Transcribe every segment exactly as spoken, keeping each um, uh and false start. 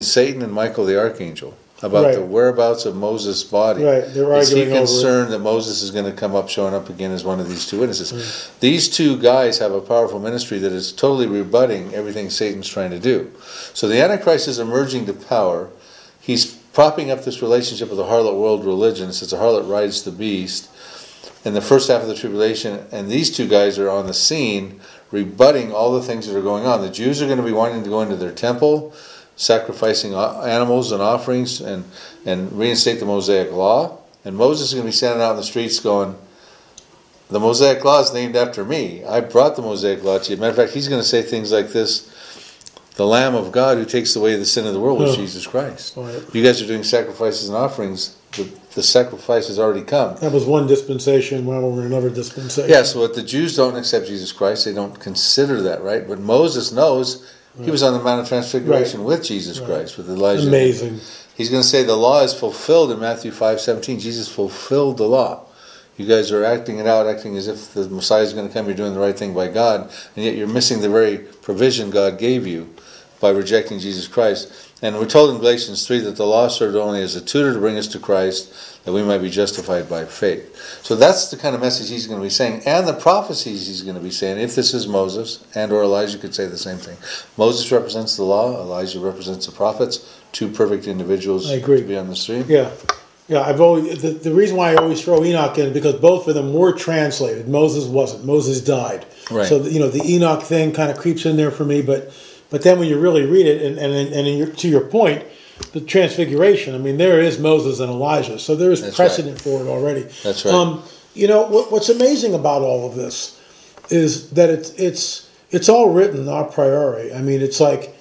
Satan and Michael the archangel about Right. the whereabouts of Moses' body. Right, they're Is he arguing over it. concerned that Moses is going to come up, showing up again as one of these two witnesses? Mm. These two guys have a powerful ministry that is totally rebutting everything Satan's trying to do. So the Antichrist is emerging to power. He's propping up this relationship with the harlot world religion. It says the harlot rides the beast in the first half of the tribulation, and these two guys are on the scene rebutting all the things that are going on. The Jews are going to be wanting to go into their temple, sacrificing animals and offerings, and, and reinstate the Mosaic Law. And Moses is going to be standing out in the streets going, the Mosaic Law is named after me. I brought the Mosaic Law to you. Matter of fact, he's going to say things like this: the Lamb of God who takes away the sin of the world was Oh. Jesus Christ. Right. You guys are doing sacrifices and offerings. The, the sacrifice has already come. That was one dispensation, while we're in another dispensation. Yeah, so what the Jews don't accept Jesus Christ, they don't consider that, right? But Moses knows he was on the Mount of Transfiguration Right. with Jesus Right. Christ, with Elijah. Amazing. He's going to say the law is fulfilled in Matthew five seventeen. Jesus fulfilled the law. You guys are acting it out, acting as if the Messiah is going to come, you're doing the right thing by God, and yet you're missing the very provision God gave you by rejecting Jesus Christ. And we're told in Galatians three that the law served only as a tutor to bring us to Christ, that we might be justified by faith. So that's the kind of message he's going to be saying, and the prophecies he's going to be saying, if this is Moses, and or Elijah could say the same thing. Moses represents the law, Elijah represents the prophets, two perfect individuals I agree. to be on the stream. Yeah. Yeah, I've always the, the reason why I always throw Enoch in is because both of them were translated. Moses wasn't. Moses died. Right. So you know the Enoch thing kind of creeps in there for me, but but then when you really read it, and and, and in your, to your point, the Transfiguration. I mean, there is Moses and Elijah, so there is That's precedent right. for it already. That's right. Um, you know what, what's amazing about all of this is that it's it's it's all written a priori. I mean, it's like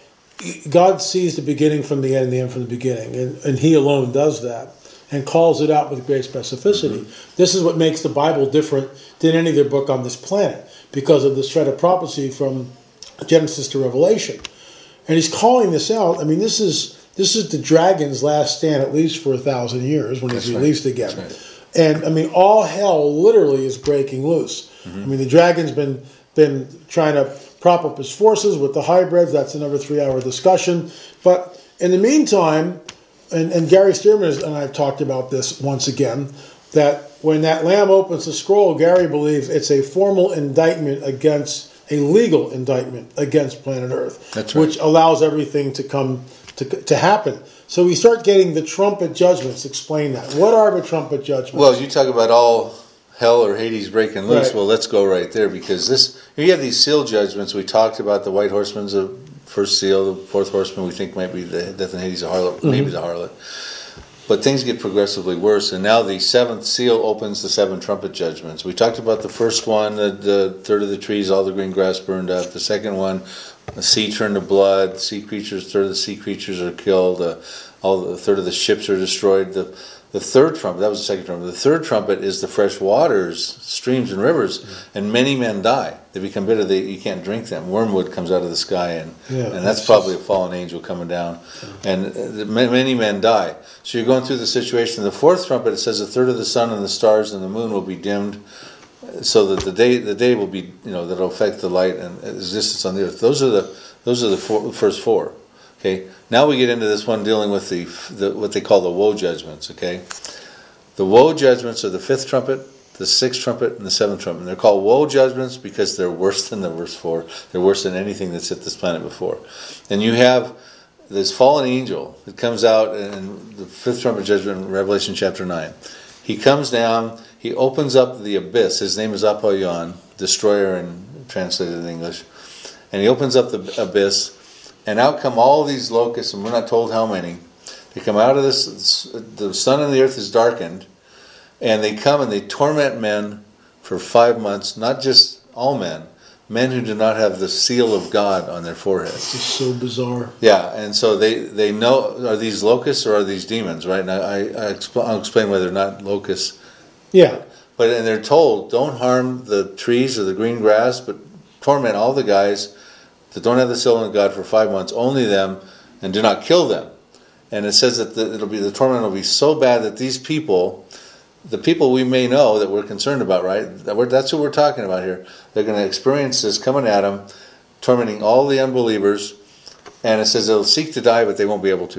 God sees the beginning from the end, and the end from the beginning, and, and He alone does that, and calls it out with great specificity. Mm-hmm. This is what makes the Bible different than any other book on this planet, because of this thread of prophecy from Genesis to Revelation. And he's calling this out. I mean, this is this is the dragon's last stand, at least for a thousand years, when That's he's right. released again. That's right. And I mean, all hell literally is breaking loose. Mm-hmm. I mean, the dragon's been been trying to prop up his forces with the hybrids. That's another three-hour discussion. But in the meantime, and, and Gary Stearman and I have talked about this once again, that when that Lamb opens the scroll, Gary believes it's a formal indictment against, a legal indictment against planet Earth, That's right. which allows everything to come to, to happen. So we start getting the trumpet judgments. Explain that. What are the trumpet judgments? Well, you talk about all hell or Hades breaking loose. Right. Well, let's go right there, because this you have these seal judgments. We talked about the white horseman's the first seal, the fourth horseman we think might be the death and Hades, a harlot, Mm-hmm. maybe the harlot. But things get progressively worse, and now the seventh seal opens the seven trumpet judgments. We talked about the first one, the, the third of the trees, all the green grass burned up. The second one, the sea turned to blood, sea creatures, third of the sea creatures are killed, uh, all the third of the ships are destroyed. The the third trumpet, that was the second trumpet. The third trumpet is the fresh waters, streams and rivers, mm-hmm. and many men die. They become bitter. They, you can't drink them. Wormwood comes out of the sky, and yeah, and that's, that's probably just a fallen angel coming down. Yeah. And uh, many men die. So you're going through the situation. The fourth trumpet, it says a third of the sun and the stars and the moon will be dimmed, so that the day the day will be, you know, that'll affect the light and existence on the earth. Those are the those are the four, first four. Okay. Now we get into this one dealing with the, the what they call the woe judgments. Okay. The woe judgments are the fifth trumpet, the sixth trumpet, and the seventh trumpet. And they're called woe judgments because they're worse than the verse four. They're worse than anything that's hit this planet before. And you have this fallen angel that comes out in the fifth trumpet judgment in Revelation chapter nine. He comes down, he opens up the abyss. His name is Apollyon, destroyer in translated in English. And he opens up the abyss, and out come all these locusts, and we're not told how many. They come out of this, the sun and the earth is darkened, and they come and they torment men for five months, not just all men, men who do not have the seal of God on their foreheads. It's so bizarre. Yeah, and so they, they know, are these locusts or are these demons, right? And I, I, I expl- I'll explain why they're not locusts. Yeah. But and they're told, don't harm the trees or the green grass, but torment all the guys that don't have the seal of God for five months, only them, and do not kill them. And it says that the, it'll be the torment will be so bad that these people, the people we may know that we're concerned about, right? That we're, that's who we're talking about here. They're going to experience this coming at them, tormenting all the unbelievers and it says they'll seek to die, but they won't be able to.